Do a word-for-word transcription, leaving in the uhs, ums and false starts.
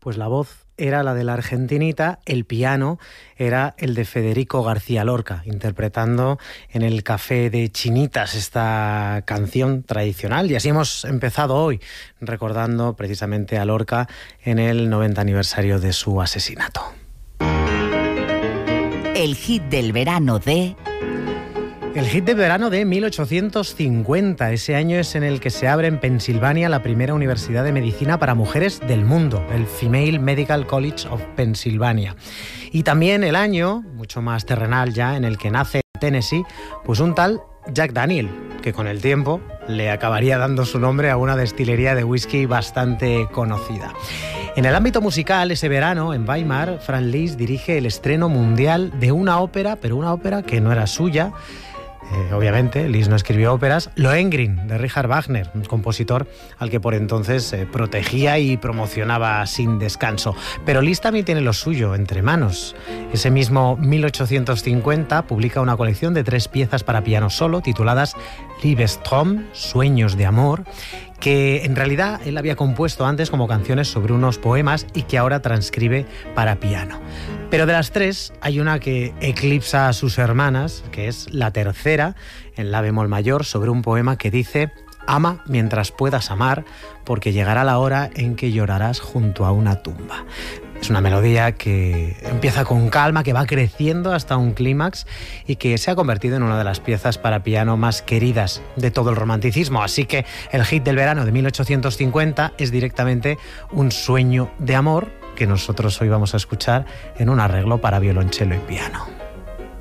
pues la voz era la de la argentinita, el piano era el de Federico García Lorca, interpretando en el Café de Chinitas esta canción tradicional. Y así hemos empezado hoy, recordando precisamente a Lorca en el noventa aniversario de su asesinato. El hit del verano de... El hit de verano de mil ochocientos cincuenta. Ese año es en el que se abre en Pensilvania la primera universidad de medicina para mujeres del mundo, el Female Medical College of Pennsylvania. Y también el año, mucho más terrenal ya, en el que nace en Tennessee, pues un tal Jack Daniel, que con el tiempo le acabaría dando su nombre a una destilería de whisky bastante conocida. En el ámbito musical, ese verano, en Weimar, Franz Liszt dirige el estreno mundial de una ópera, pero una ópera que no era suya. Eh, obviamente, Liszt no escribió óperas. Lohengrin, de Richard Wagner, un compositor al que por entonces eh, protegía y promocionaba sin descanso. Pero Liszt también tiene lo suyo entre manos. Ese mismo mil ochocientos cincuenta publica una colección de tres piezas para piano solo, tituladas Liebestrom, Sueños de Amor, que en realidad él había compuesto antes como canciones sobre unos poemas y que ahora transcribe para piano. Pero de las tres hay una que eclipsa a sus hermanas, que es la tercera, en la bemol mayor, sobre un poema que dice: ama mientras puedas amar, porque llegará la hora en que llorarás junto a una tumba. Es una melodía que empieza con calma, que va creciendo hasta un clímax y que se ha convertido en una de las piezas para piano más queridas de todo el romanticismo. Así que el hit del verano de mil ochocientos cincuenta es directamente un sueño de amor que nosotros hoy vamos a escuchar en un arreglo para violonchelo y piano.